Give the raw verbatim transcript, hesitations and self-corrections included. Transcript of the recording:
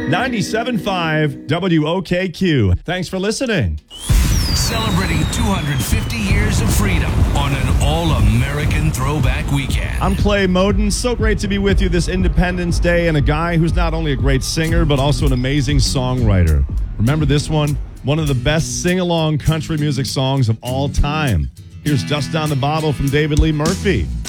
ninety-seven point five W O K Q. Thanks for listening. Celebrating two hundred fifty years of freedom on an all-American throwback weekend. I'm Clay Moden. So great to be with you this Independence Day, and a guy who's not only a great singer, but also an amazing songwriter. Remember this one? One of the best sing-along country music songs of all time. Here's Dust Down the Bottle from David Lee Murphy.